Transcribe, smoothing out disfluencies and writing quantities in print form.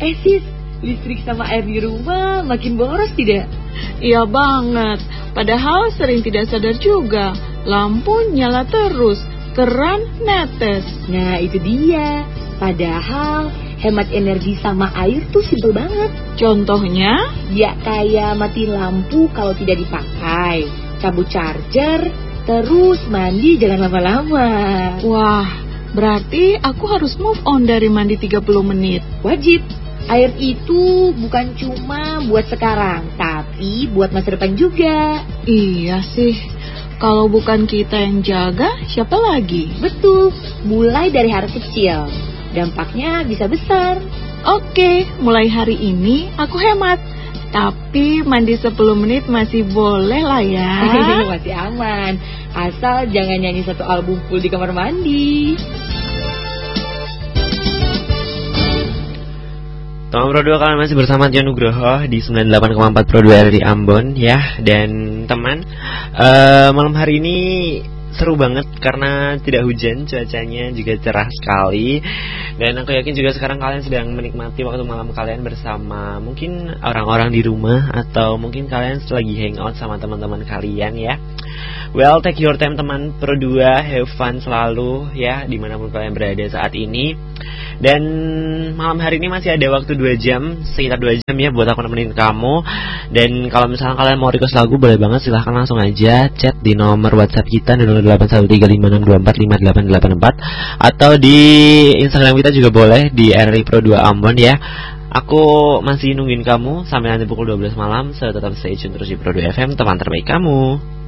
Sis, listrik sama air di rumah makin boros tidak? Iya banget. Padahal sering tidak sadar juga. Lampu nyala terus, keran netes. Nah itu dia. Padahal hemat energi sama air tuh simpel banget. Contohnya? Ya kayak mati lampu kalau tidak dipakai, cabut charger, terus mandi jangan lama-lama. Wah, berarti aku harus move on dari mandi 30 menit. Wajib. Air itu bukan cuma buat sekarang, tapi buat masa depan juga. Iya sih. Kalau bukan kita yang jaga, siapa lagi? Betul, mulai dari hal kecil. Dampaknya bisa besar. Oke, mulai hari ini aku hemat. Tapi mandi 10 menit masih boleh lah ya. Masih aman. Asal jangan nyanyi satu album full di kamar mandi. Teman Pro 2, kalian masih bersama Tio Nugroho di 98,4 Pro 2 RRI Ambon ya. Dan teman, malam hari ini seru banget karena tidak hujan, cuacanya juga cerah sekali. Dan aku yakin juga sekarang kalian sedang menikmati waktu malam kalian bersama mungkin orang-orang di rumah, atau mungkin kalian lagi hangout sama teman-teman kalian ya. Well, take your time teman Pro 2, have fun selalu ya dimanapun kalian berada saat ini. Dan malam hari ini masih ada waktu 2 jam, sekitar 2 jam ya buat aku nemenin kamu. Dan kalau misalnya kalian mau request lagu, boleh banget, silahkan langsung aja chat di nomor WhatsApp kita 081356245884, atau di Instagram kita juga boleh di RRI Pro 2 Ambon ya. Aku masih nungguin kamu sampai nanti pukul 12 malam. So tetap stay tune terus di Pro 2 FM, teman terbaik kamu.